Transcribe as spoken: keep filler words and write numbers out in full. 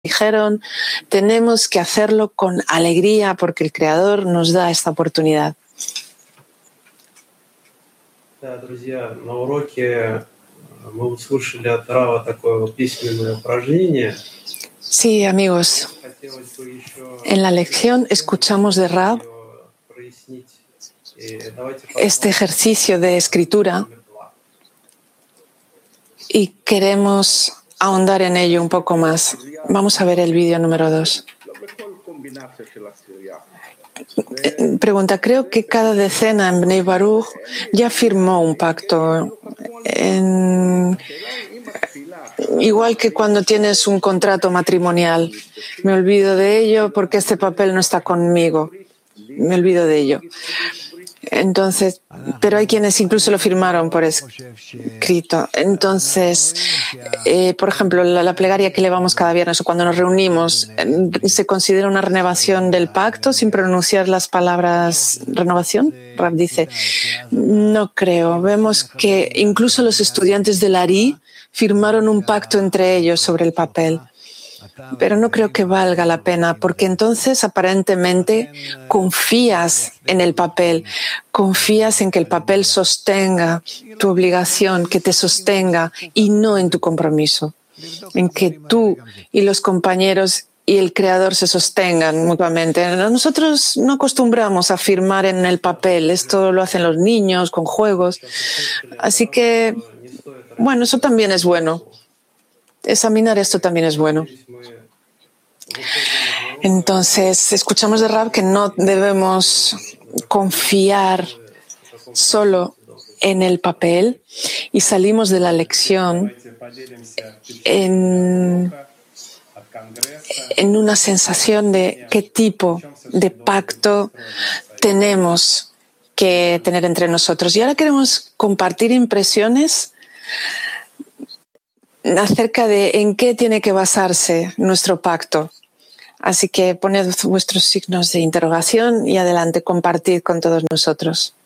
dijeron, tenemos que hacerlo con alegría porque el Creador nos da esta oportunidad. Да, друзья, на уроке мы услышали от Рава такое письменное упражнение. Sí, amigos, en la lección escuchamos de Rav este ejercicio de escritura y queremos ahondar en ello un poco más. Vamos a ver el vídeo número dos. Pregunta, creo que cada decena en Bnei Baruch ya firmó un pacto. En, igual que cuando tienes un contrato matrimonial. Me olvido de ello porque este papel no está conmigo. Me olvido de ello. Entonces, pero hay quienes incluso lo firmaron por escrito. Entonces, eh, por ejemplo, la, la plegaria que elevamos cada viernes o cuando nos reunimos, ¿se considera una renovación del pacto sin pronunciar las palabras renovación? Rav dice, no creo. Vemos que incluso los estudiantes del Ari firmaron un pacto entre ellos sobre el papel. Pero no creo que valga la pena, porque entonces aparentemente confías en el papel, confías en que el papel sostenga tu obligación, que te sostenga y no en tu compromiso, en que tú y los compañeros y el Creador se sostengan mutuamente. Nosotros no acostumbramos a firmar en el papel, esto lo hacen los niños con juegos, así que, bueno, eso también es bueno. Examinar esto también es bueno. Entonces, escuchamos de Rav que no debemos confiar solo en el papel y salimos de la lección en, en una sensación de qué tipo de pacto tenemos que tener entre nosotros. Y ahora queremos compartir impresiones acerca de en qué tiene que basarse nuestro pacto. Así que poned vuestros signos de interrogación y adelante, compartid con todos nosotros.